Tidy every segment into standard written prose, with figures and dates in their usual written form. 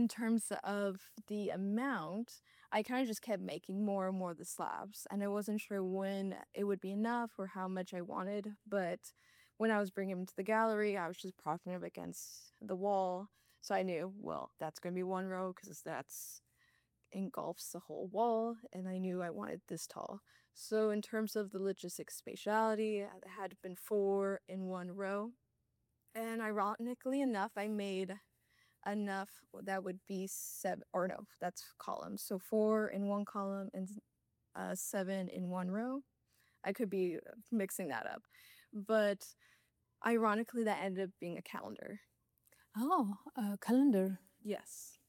in terms of the amount, I kind of just kept making more and more of the slabs, and I wasn't sure when it would be enough or how much I wanted. But when I was bringing them to the gallery, I was just propping them against the wall, so I knew, well, that's going to be one row because that's engulfs the whole wall, and I knew I wanted this tall. So in terms of the logistic spatiality, it had been 4 in one row, and ironically enough, I made enough that would be 7, or no, that's columns. So 4 in one column and 7 in one row. I could be mixing that up, but ironically, that ended up being a calendar. Oh, a calendar. Yes.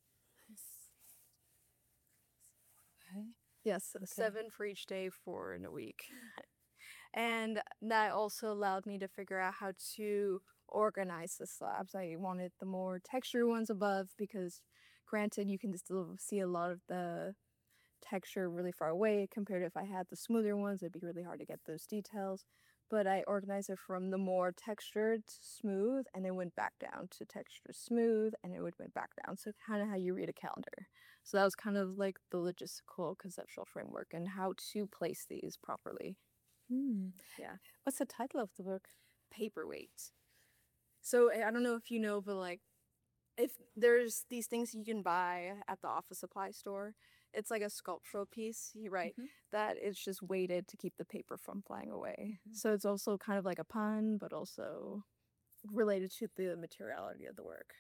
Okay. Yes, 7 for each day, 4 in a week. And that also allowed me to figure out how to organize the slabs. I wanted the more texture ones above because, granted, you can still see a lot of the texture really far away compared to if I had the smoother ones, it'd be really hard to get those details. But I organized it from the more textured to smooth, and it went back down to texture smooth, and it went back down. So kind of how you read a calendar. So that was kind of like the logistical conceptual framework and how to place these properly. Yeah. What's the title of the work? Paperweight. So I don't know if you know, but like if there's these things you can buy at the office supply store, it's like a sculptural piece, right? That it's just weighted to keep the paper from flying away. So it's also kind of like a pun, but also related to the materiality of the work.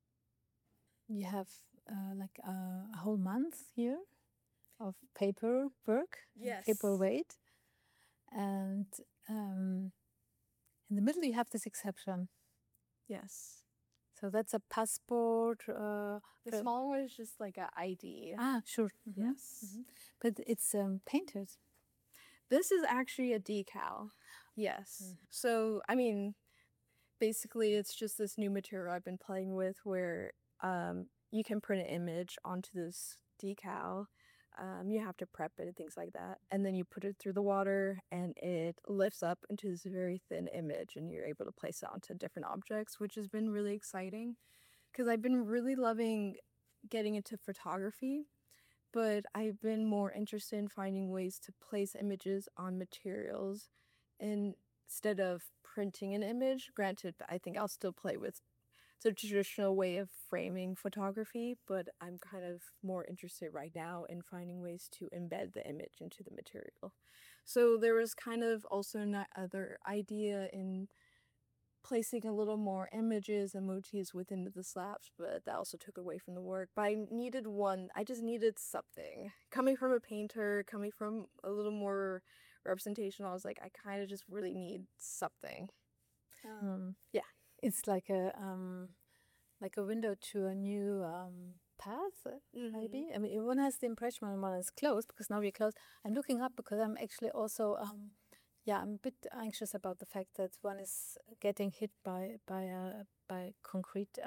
You have like a whole month here of paper work, Yes. paperweight, and in the middle you have this exception. Yes. So that's a passport. The small one is just like an ID. Ah, sure. Yes. But it's painted. This is actually a decal. Yes. So, I mean, basically it's just this new material I've been playing with where you can print an image onto this decal. You have to prep it and things like that. And then you put it through the water and it lifts up into this very thin image and you're able to place it onto different objects, which has been really exciting because I've been really loving getting into photography, but I've been more interested in finding ways to place images on materials instead of printing an image. Granted, I think I'll still play with the traditional way of framing photography, but I'm kind of more interested right now in finding ways to embed the image into the material. So there was kind of also another idea in placing a little more images and motifs within the slabs, but that also took away from the work. But I just needed something. Coming from a painter, coming from a little more representation, I was like, I kind of just really need something. Yeah. It's like a window to a new path, maybe. I mean, one has the impression when one is closed, because now we're closed. I'm looking up because I'm actually also, I'm a bit anxious about the fact that one is getting hit by concrete,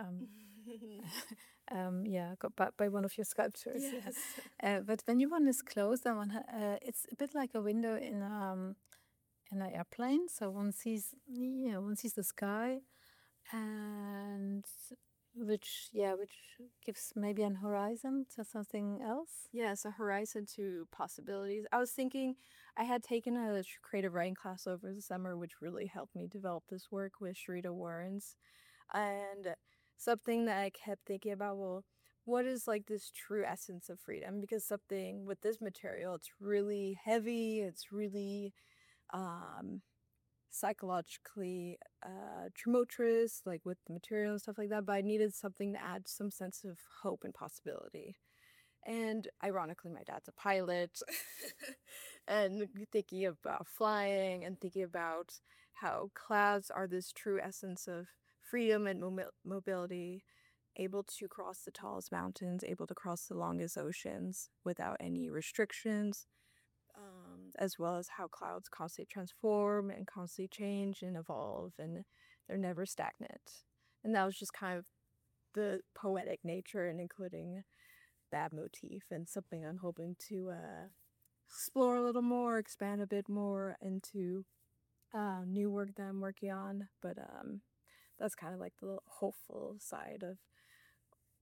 by one of your sculptures. Yes. But when one is closed, and it's a bit like a window in an airplane. So one sees the sky, and which gives maybe an horizon to something else. Yes, a horizon to possibilities. I was thinking I had taken a creative writing class over the summer, which really helped me develop this work with Sharita Warrens. And something that I kept thinking about, well, what is like this true essence of freedom? Because something with this material, it's really heavy, it's really psychologically tumultuous, like with the material and stuff like that, but I needed something to add some sense of hope and possibility. And ironically, my dad's a pilot, and thinking about flying and thinking about how clouds are this true essence of freedom and mobility, able to cross the tallest mountains, able to cross the longest oceans without any restrictions, as well as how clouds constantly transform and constantly change and evolve, and they're never stagnant. And that was just kind of the poetic nature and including that motif, and something I'm hoping to explore a little more, expand a bit more into new work that I'm working on. But that's kind of like the hopeful side of